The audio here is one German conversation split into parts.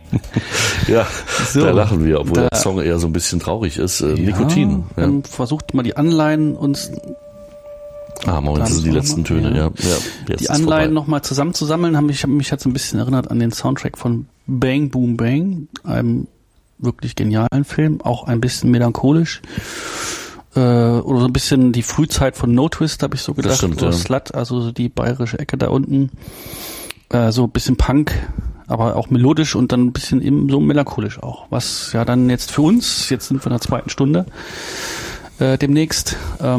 Ja, so, da lachen wir, obwohl der Song eher so ein bisschen traurig ist. Nikotin. Ja. Dann versucht mal die Anleihen uns... Moment, das sind die letzten Töne, ja. Jetzt die Anleihen nochmal zusammenzusammeln, mich jetzt ein bisschen erinnert an den Soundtrack von Bang Boom Bang, einem wirklich genialen Film, auch ein bisschen melancholisch. Oder so ein bisschen die Frühzeit von No Twist, habe ich so gedacht. Das stimmt, oder Slut, also die bayerische Ecke da unten. So ein bisschen Punk, aber auch melodisch und dann ein bisschen eben so melancholisch auch. Was ja dann jetzt für uns, jetzt sind wir in der 2. Stunde demnächst,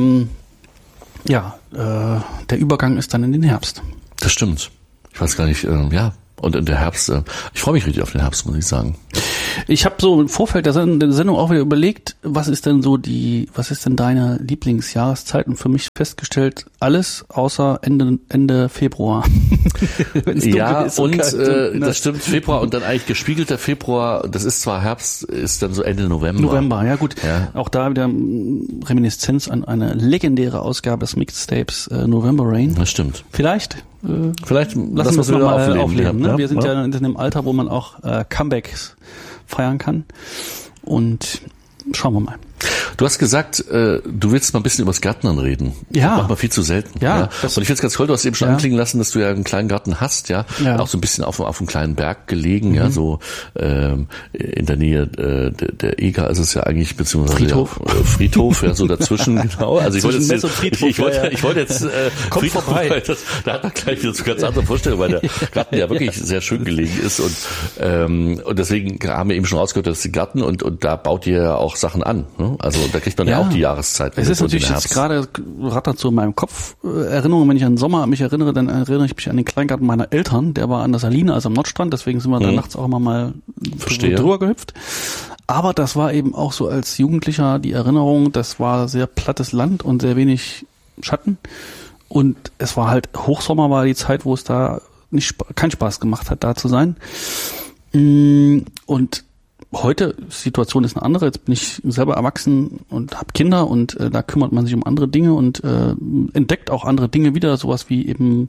der Übergang ist dann in den Herbst. Das stimmt. Ich weiß gar nicht, und in der Herbst, ich freue mich richtig auf den Herbst, muss ich sagen. Ich habe so im Vorfeld der Sendung auch wieder überlegt, was ist denn deine Lieblingsjahreszeit? Und für mich festgestellt, alles außer Ende Februar. Ja, und das stimmt, Februar und dann eigentlich gespiegelter Februar, das ist zwar Herbst, ist dann so Ende November. November, ja gut. Ja. Auch da wieder Reminiszenz an eine legendäre Ausgabe des Mixtapes November Rain. Das stimmt. Vielleicht lassen wir es mal aufleben. Ne? Wir sind ja in dem Alter, wo man auch Comebacks feiern kann. Und schauen wir mal. Du hast gesagt, du willst mal ein bisschen übers Gärtnern reden. Ja. Das macht man viel zu selten. Ja. Und ich finde es ganz toll, du hast eben schon anklingen lassen, dass du ja einen kleinen Garten hast, ja. Auch so ein bisschen auf einem kleinen Berg gelegen, ja, so in der Nähe der Eger ist es ja eigentlich, beziehungsweise Friedhof, ja, so dazwischen, genau. Also ich wollte jetzt Kommt Friedhof vorbei. Da hat man gleich wieder zu ganz anderen Vorstellungen, weil der Garten ja wirklich sehr schön gelegen ist und deswegen haben wir eben schon rausgehört, dass die Garten und da baut ihr ja auch Sachen an, ne? Also da kriegt man ja auch die Jahreszeit. Es ist natürlich jetzt gerade, rattert so in meinem Kopf Erinnerungen, wenn ich an den Sommer mich erinnere, dann erinnere ich mich an den Kleingarten meiner Eltern, der war an der Saline, also am Nordstrand, deswegen sind wir da nachts auch immer mal drüber gehüpft. Aber das war eben auch so als Jugendlicher die Erinnerung, das war sehr plattes Land und sehr wenig Schatten und es war halt, Hochsommer war die Zeit, wo es da keinen Spaß gemacht hat, da zu sein. Und heute, die Situation ist eine andere, jetzt bin ich selber erwachsen und habe Kinder und da kümmert man sich um andere Dinge und entdeckt auch andere Dinge wieder, sowas wie eben,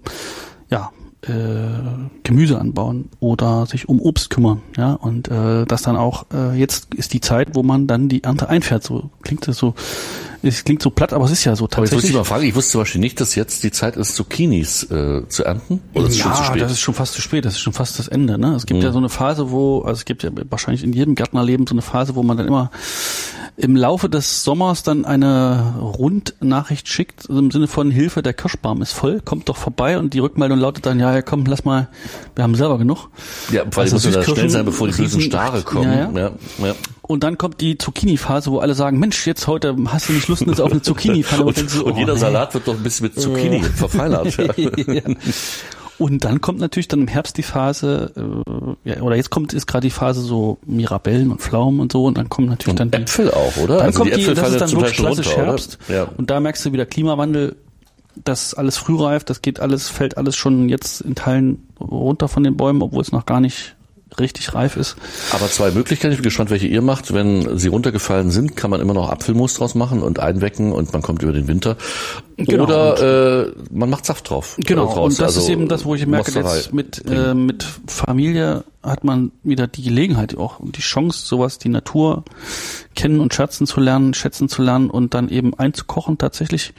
Gemüse anbauen oder sich um Obst kümmern, ja, und das dann auch, jetzt ist die Zeit, wo man dann die Ernte einfährt, so klingt es so. Es klingt so platt, aber es ist ja so tatsächlich. Aber ich muss dich mal fragen, ich wusste zum Beispiel nicht, dass jetzt die Zeit ist, Zucchinis zu ernten. Oder ist schon zu spät? Das ist schon fast zu spät, das ist schon fast das Ende. Ne? Es gibt ja so eine Phase, es gibt ja wahrscheinlich in jedem Gärtnerleben so eine Phase, wo man dann immer im Laufe des Sommers dann eine Rundnachricht schickt, also im Sinne von Hilfe, der Kirschbaum ist voll, kommt doch vorbei und die Rückmeldung lautet dann, ja komm, lass mal, wir haben selber genug. Ja, weil die müssen da schnell sein, bevor die bösen Stare kommen. Ja. Und dann kommt die Zucchini-Phase, wo alle sagen, Mensch, jetzt heute hast du nicht Lust jetzt auf eine Zucchini-Pfanne. Und jeder Salat wird doch ein bisschen mit Zucchini verfeinert. Ja. Und dann kommt natürlich dann im Herbst die Phase, ist gerade die Phase so Mirabellen und Pflaumen und so und dann kommen natürlich dann die Äpfel auch, oder? Dann also kommt die Äpfel das ist dann wirklich klassisch runter, Herbst. Ja. Und da merkst du wieder Klimawandel, das alles frühreif, fällt alles schon jetzt in Teilen runter von den Bäumen, obwohl es noch gar nicht richtig reif ist. Aber 2 Möglichkeiten, ich bin gespannt, welche ihr macht. Wenn sie runtergefallen sind, kann man immer noch Apfelmus draus machen und einwecken und man kommt über den Winter. Genau. Oder man macht Saft drauf. Genau, und das ist eben das, wo ich merke, jetzt mit Familie hat man wieder die Gelegenheit auch und die Chance, sowas, die Natur kennen und schätzen zu lernen und dann eben einzukochen tatsächlich.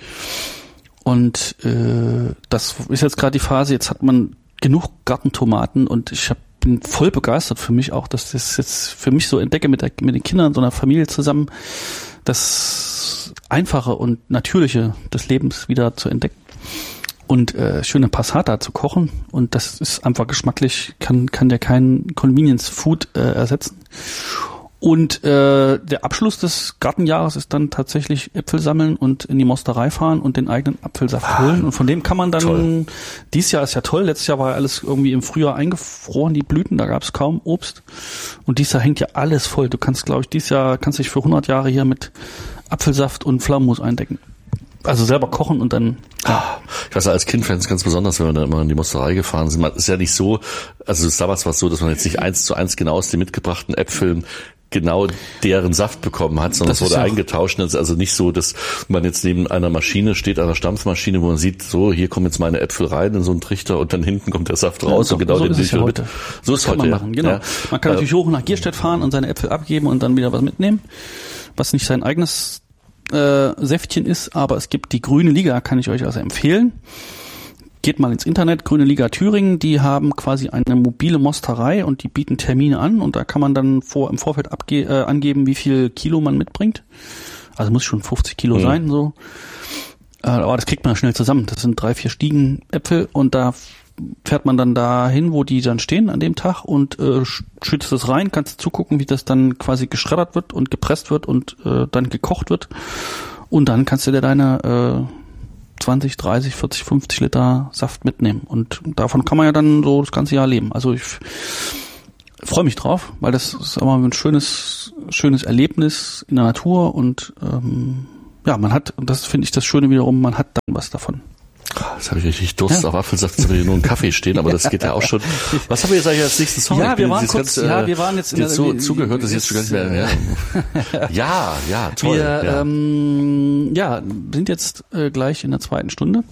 Und das ist jetzt gerade die Phase, jetzt hat man genug Gartentomaten und ich bin voll begeistert für mich auch, dass das jetzt für mich so entdecke mit den Kindern, so einer Familie zusammen, das Einfache und Natürliche des Lebens wieder zu entdecken und schöne Passata zu kochen und das ist einfach geschmacklich, kann der kein Convenience Food ersetzen. Und der Abschluss des Gartenjahres ist dann tatsächlich Äpfel sammeln und in die Mosterei fahren und den eigenen Apfelsaft holen. Und von dem kann man dann, dieses Jahr ist ja toll, letztes Jahr war ja alles irgendwie im Frühjahr eingefroren, die Blüten, da gab es kaum Obst. Und dieses Jahr hängt ja alles voll. Du kannst, glaube ich, dieses Jahr kannst dich für 100 Jahre hier mit Apfelsaft und Pflaumenmus eindecken. Also selber kochen und dann. Ja. Ich weiß, als Kind fand es ganz besonders, wenn wir dann immer in die Mosterei gefahren sind. Man ist ja nicht so, also damals war es so, dass man jetzt nicht 1:1 genau aus den mitgebrachten Äpfeln genau deren Saft bekommen hat, sondern es wurde eingetauscht. Das ist also nicht so, dass man jetzt neben einer Maschine steht, einer Stampfmaschine, wo man sieht, so, hier kommen jetzt meine Äpfel rein in so einen Trichter und dann hinten kommt der Saft raus. Ja, und genau so den ist es ja heute. So ist das kann heute, man machen, genau. Ja. Man kann natürlich hoch nach Gierstedt fahren und seine Äpfel abgeben und dann wieder was mitnehmen, was nicht sein eigenes Säftchen ist, aber es gibt die Grüne Liga, kann ich euch also empfehlen. Geht mal ins Internet, Grüne Liga Thüringen, die haben quasi eine mobile Mosterei und die bieten Termine an und da kann man dann im Vorfeld angeben, wie viel Kilo man mitbringt. Also muss schon 50 Kilo sein, so. Aber das kriegt man schnell zusammen. Das sind 3-4 Stiegen Äpfel und da fährt man dann dahin, wo die dann stehen an dem Tag und schützt es rein, kannst zugucken, wie das dann quasi geschreddert wird und gepresst wird und dann gekocht wird. Und dann kannst du dir deine 20, 30, 40, 50 Liter Saft mitnehmen. Und davon kann man ja dann so das ganze Jahr leben. Also ich freue mich drauf, weil das ist immer ein schönes Erlebnis in der Natur und ja, man hat, und das finde ich das Schöne wiederum, man hat dann was davon. Jetzt habe ich richtig Durst auf Apfelsaft, jetzt habe ich nur einen Kaffee stehen, aber das geht ja auch schon. Was haben wir jetzt eigentlich als nächsten Song? Ja, wir waren jetzt zugehört, das ist jetzt schon gar nicht mehr. Ja, toll. Wir sind jetzt gleich in der 2. Stunde.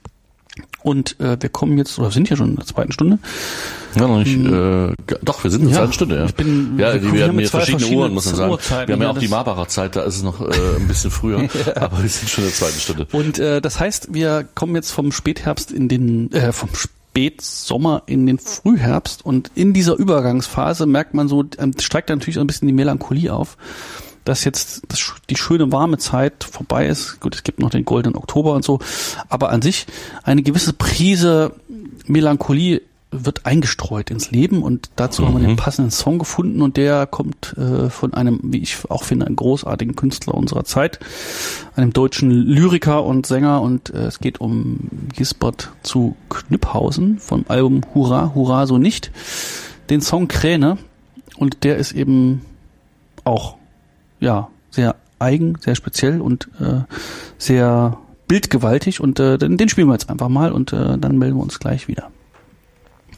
Und wir kommen jetzt, oder sind ja schon in der 2. Stunde. Ja, noch nicht. Doch, wir sind in der 2. Stunde, ja. Wir haben hier verschiedene Uhren, muss man sagen. Uhrzeiten, wir haben ja auch die Marbacher Zeit, da ist es noch ein bisschen früher, aber wir sind schon in der 2. Stunde. Und das heißt, wir kommen jetzt vom Spätherbst vom Spätsommer in den Frühherbst und in dieser Übergangsphase merkt man so, steigt da natürlich ein bisschen die Melancholie auf, dass jetzt die schöne warme Zeit vorbei ist. Gut, es gibt noch den goldenen Oktober und so, aber an sich eine gewisse Prise Melancholie wird eingestreut ins Leben und dazu haben wir den passenden Song gefunden und der kommt von einem, wie ich auch finde, einem großartigen Künstler unserer Zeit, einem deutschen Lyriker und Sänger und es geht um Gisbert zu Kniphausen vom Album Hurra, Hurra so nicht, den Song Kräne und der ist eben auch sehr eigen, sehr speziell und sehr bildgewaltig und den spielen wir jetzt einfach mal und dann melden wir uns gleich wieder.